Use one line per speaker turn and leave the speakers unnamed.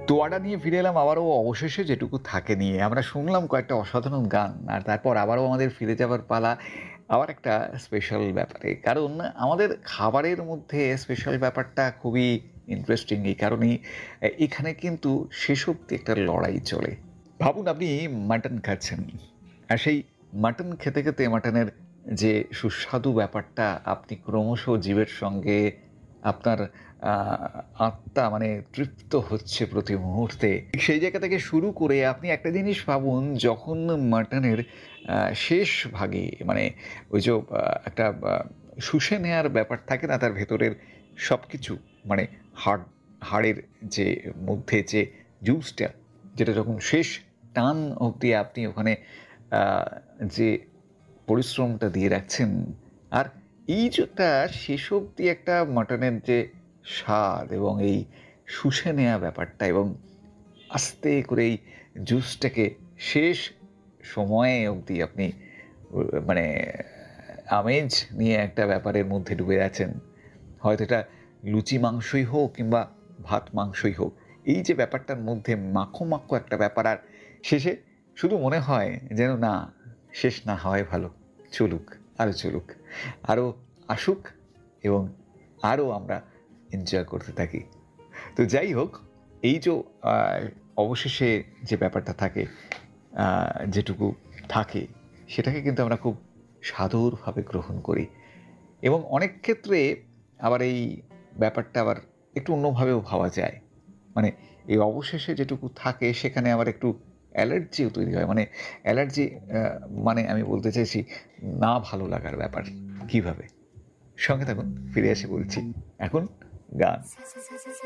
তোয়াটা নিয়ে ফিরে এলাম আবারও অবশেষে যেটুকু থাকে নিয়ে। আমরা শুনলাম কয়েকটা অসাধারণ গান। আর তারপর আবারও আমাদের ফিরে যাবার পালা আবার একটা স্পেশাল ব্যাপারে। কারণ আমাদের খাবারের মধ্যে স্পেশাল ব্যাপারটা খুবই ইন্টারেস্টিং এই কারণেই এখানে কিন্তু শেষ অবধি একটা লড়াই চলে। ভাবুন আপনি মাটন খাচ্ছেন। আর সেই মাটন খেতে, খেতে মাটনের যে সুস্বাদু ব্যাপারটা আপনি ক্রমশ জিভের সঙ্গে আপনার আ আত্মা মানে তৃপ্ত হচ্ছে প্রতি মুহূর্তে। সেই জায়গা থেকে শুরু করে আপনি একটা জিনিস ভাবুন যখন মাটনের শেষ ভাগে মানে ওই যে একটা শুষে নেয়ার ব্যাপার থাকে না তার ভেতরের সবকিছু মানে হাড়ের যে মধ্যে যে জুসটা যেটা যখন শেষ টান অবধি আপনি ওখানে আ যে পরিশ্রমটা দিয়ে রাখছেন আর এই যে একটা শেষ অবধি একটা মাটনের যে স্বাদ এবং এই শুষে নেয়া ব্যাপারটা এবং আস্তে করে এই জুসটাকে শেষ সময়ে অবধি আপনি মানে আমেজ নিয়ে একটা ব্যাপারের মধ্যে ডুবে আছেন। হয়তো এটা লুচি মাংসই হোক কিংবা ভাত মাংসই হোক। এই যে ব্যাপারটার মধ্যে মাখো, মাখো একটা ব্যাপার আর শেষে শুধু মনে হয় যেন না শেষ না হওয়াই ভালো। চলুক, আরও চলুক। আরও আসুক এবং আরও আমরা এনজয় করতে থাকি। তো যাই হোক, এই যে আ অবশেষে যে ব্যাপারটা থাকে, যেটুকু থাকে সেটাকে কিন্তু আমরা খুব সাদরভাবে গ্রহণ করি এবং অনেক ক্ষেত্রে আবার এই ব্যাপারটা আবার একটু অন্যভাবেও ভাবা যায়। মানে এই অবশেষে যেটুকু থাকে সেখানে আবার একটু অ্যালার্জিও তৈরি হয়। মানে অ্যালার্জি আ মানে আমি বলতে চাইছি না ভালো লাগার ব্যাপার। কিভাবে? সঙ্গে থাকুন, ফিরে এসে বলছি। এখন গান।